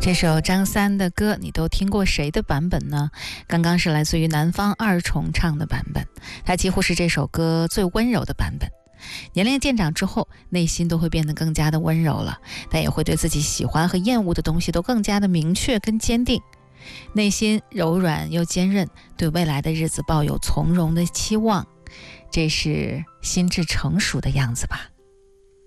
这首张三的歌你都听过谁的版本呢？刚刚是来自于南方二重唱的版本，它几乎是这首歌最温柔的版本。年龄渐长之后，内心都会变得更加的温柔了，但也会对自己喜欢和厌恶的东西都更加的明确跟坚定，内心柔软又坚韧，对未来的日子抱有从容的期望，这是心智成熟的样子吧。